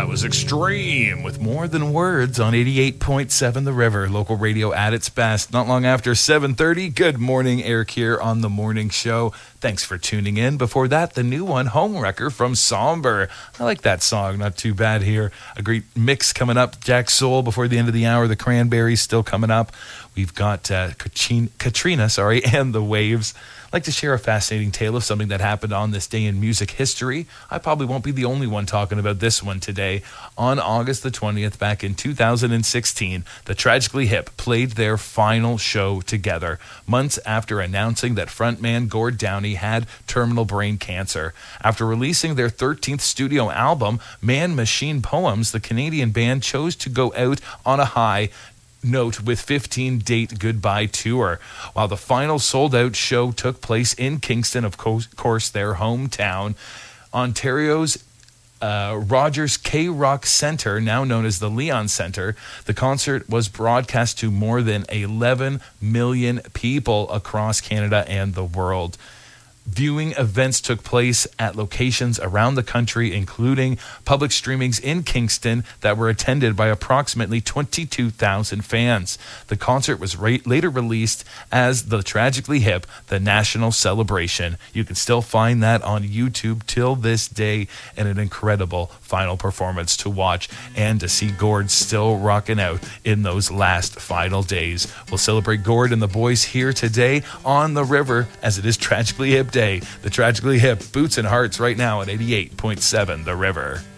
That was Extreme with More Than Words on 88.7 The River, local radio at its best. Not long after 7:30, good morning, Eric here on The Morning Show. Thanks for tuning in. Before that, the new one, Homewrecker from Somber. I like that song, not too bad here. A great mix coming up. Jack Soul before the end of the hour. The Cranberries still coming up. We've got Katrina, and The Waves. I'd like to share a fascinating tale of something that happened on this day in music history. I probably won't be the only one talking about this one today. On August the 20th, back in 2016, the Tragically Hip played their final show together, months after announcing that frontman Gord Downie had terminal brain cancer. After releasing their 13th studio album, Man Machine Poems, the Canadian band chose to go out on a high note with 15-date goodbye tour. While the final sold-out show took place in Kingston, of course, their hometown, Ontario's Rogers K-Rock Centre, now known as the Leon Centre. The concert was broadcast to more than 11 million people across Canada and the world. Viewing events took place at locations around the country, including public streamings in Kingston that were attended by approximately 22,000 fans. The concert was later released as the Tragically Hip, the National Celebration. You can still find that on YouTube till this day, and an incredible final performance to watch and to see Gord still rocking out in those last final days. We'll celebrate Gord and the boys here today on the river as it is Tragically Hip Day. The Tragically Hip, Boots and Hearts right now at 88.7 The River.